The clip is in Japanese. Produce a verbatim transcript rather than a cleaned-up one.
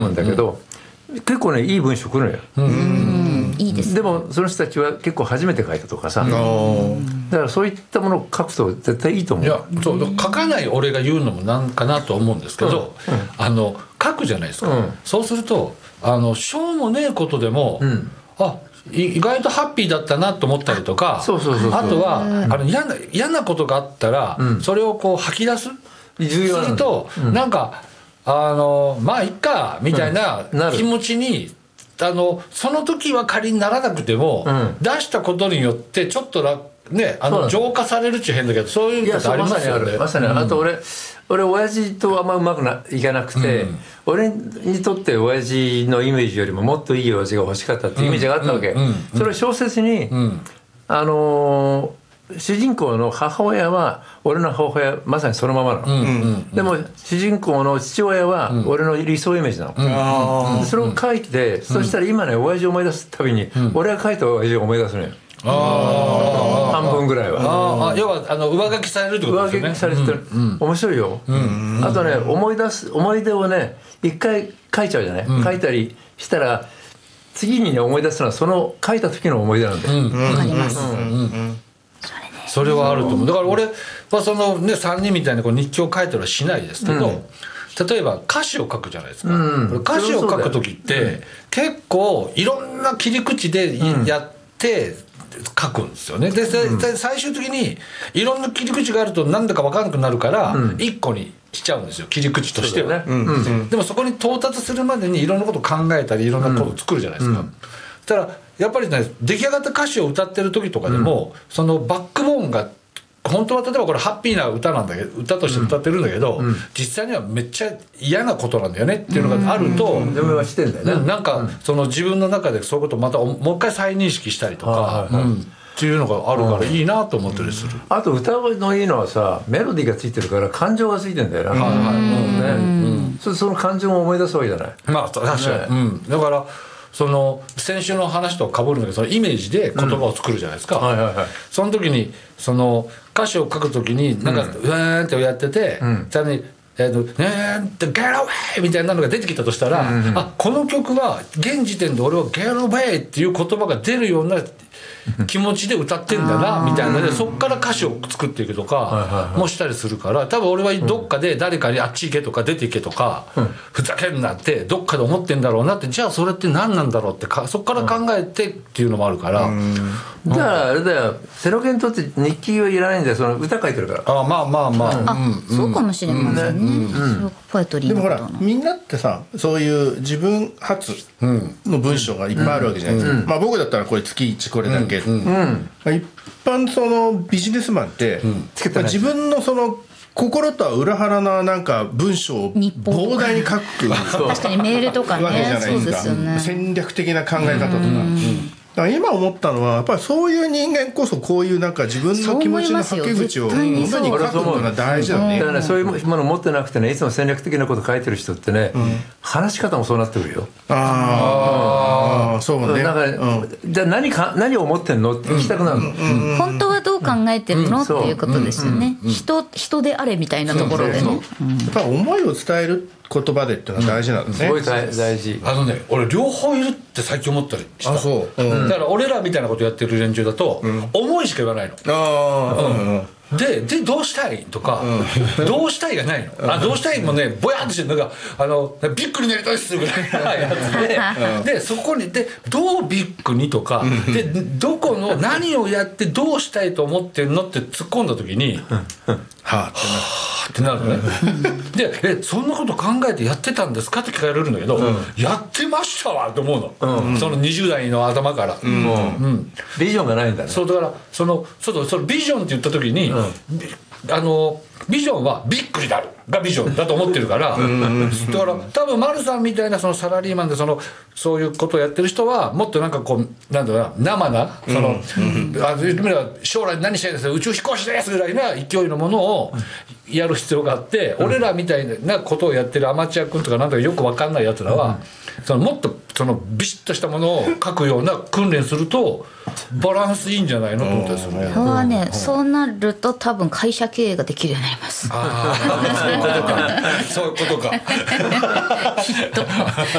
うんだけど、結構ねいい文章来るのよ。 うんいいですね。 でもその人たちは結構初めて書いたとかさ、だからそういったものを書くと絶対いいと思う。 いやそう書かない俺が言うのもなんかなと思うんですけど、うんうん、あの書くじゃないですか、うん、そうするとあのしょうもねえことでも、うん、あ意外とハッピーだったなと思ったりとか、あとはあの嫌な、嫌なことがあったら、うん、それをこう吐き出す、重要すると、うん、なんかあのまあいっかみたいな気持ちに、うん、あのその時は仮にならなくても、うん、出したことによってちょっと楽ね、あの浄化されるっちゅう変だけど、そういうことありますよね。 まさにある、まさに、うん、あと俺俺親父とあんまうまくないかなくて、うん、俺にとって親父のイメージよりももっといい親父が欲しかったっていうイメージがあったわけ、うんうんうん、それを小説に、うん、あのー、主人公の母親は俺の母親まさにそのままなの、うんうんうん、でも主人公の父親は俺の理想イメージなの、うんうん、それを書いて、うん、そしたら今ね親父を思い出すたびに、うん、俺が書いた親父を思い出すのよ。あ半分ぐらいは。 ああ要はあの上書きされるってことですよね。 上書きされてる、うん、面白いよ、うんうん、あとね思い出す思い出をね一回書いちゃうじゃない、うん、書いたりしたら次に、ね、思い出すのはその書いた時の思い出なんだよ。わ、うん、かります、うんうんうん、 それはあると思う。だから俺はその、ね、さんにんみたいにこう日記を書いたりはしないですけど、うん、例えば歌詞を書くじゃないですか、うん、歌詞を書く時って、うん、結構いろんな切り口でやって、うん書くんですよね。で、うん、最終的にいろんな切り口があると何だか分からなくなるからいっこにしちゃうんですよ、切り口としては、ねうんうん、でもそこに到達するまでにいろんなことを考えたりいろんなことを作るじゃないですか、うんうん、ただやっぱりね出来上がった歌詞を歌ってる時とかでも、うん、そのバックボーンが本当は例えばこれハッピーな歌なんだけど歌として歌ってるんだけど、うん、実際にはめっちゃ嫌なことなんだよねっていうのがあると、 自分はしてんだよね。 なんかその自分の中でそういうことをまたもう一回再認識したりとか、はいはいはい、うん、っていうのがあるからいいなと思ったりする、うん、 あと歌のいいのはさメロディーがついてるから感情がついてんだよな、はいはいうんね、そ, その感情も思い出すわけじゃない。 まあ確かに、ねうん、だからその先週の話とかぶるんだけどそのイメージで言葉を作るじゃないですか、うんはいはいはい、その時にその歌詞を書く時になんか、うん、うーんってやってて、うん、さらにえーと「ねーんって Get away!」みたいなのが出てきたとしたら、うんうん、あこの曲は現時点で俺は Get away! っていう言葉が出るような気持ちで歌ってんだなみたいなでそこから歌詞を作っていくとかもしたりするから多分俺はどっかで誰かにあっち行けとか出て行けとか、うん、ふざけんなってどっかで思ってんだろうなってじゃあそれって何なんだろうってかそこから考えてっていうのもあるから、うん、 だからあれだよセロゲにとって日記はいらないんだよその歌書いてるから。 あまあまあまあ、 うん、あ、うん、そうかもしれませんね、うんうん、ポエトリーでもほらみんなってさそういう自分発の文章がいっぱいあるわけじゃないですか、うんうん、まあ僕だったらこれ月いちこれだけ、うんうんまあ、一般そのビジネスマンって、うんまあ、自分のその心とは裏腹ななんか文章を膨大に書く確かにメールとかねわけじゃないですか。そうですよね、戦略的な考え方とか、うんだから今思ったのはやっぱりそういう人間こそこういうなんか自分の気持ちのはけ口を本当に書くのが大事だね。 だから、ね、そういうもの持ってなくてねいつも戦略的なこと書いてる人ってね、うん、話し方もそうなってくるよ。 ああそうね。 だから、うん、じゃあ何か何を思ってんのって聞きたくなるの、うんうんうん、 本当はどう考えてるの、うん、っていうことですよね、うんうん、人, 人であれみたいなところでね。そうそうそう、 うん、やっぱ思いを伝える言葉でっていうのは大事なんですね、 うん、すごい大事。 あのね俺両方いるって最近思ったりした。 あそう、うん、 だから俺らみたいなことやってる連中だと、うん、思いしか言わないの。ああ、うんうんで, でどうしたいとか、うん、どうしたいがないの。あどうしたいもねぼやっとしてるなんかあのビッグになりたいっすぐらいなやつででそこにでどうビッグにとかでどこの何をやってどうしたいと思ってんのって突っ込んだ時にはあってなるのねでえそんなこと考えてやってたんですかって聞かれるんだけど、うん、やってましたわって思うの、うん、そのにじゅう代の頭から、うんうん、 ビジョンがないんだね。 そうだからそのそのそのビジョンって言った時に、うんあのビジョンはびっくりだるがビジョンだと思ってるからだから多分丸さんみたいなそのサラリーマンでそのそういうことをやってる人はもっとなんかこうなんだろうな生なその、うん、あ将来何したいですか宇宙飛行士ですぐらいな勢いのものをやる必要があって、うん、俺らみたいなことをやってるアマチュア君とかなんだかよく分かんないやつらは、 そのもっとそのビシッとしたものを書くような訓練するとバランスいいんじゃないのと思ったんですよね。 これはね、そうなると多分会社経営ができるようになります。 ああそういうことかそういうことかきっと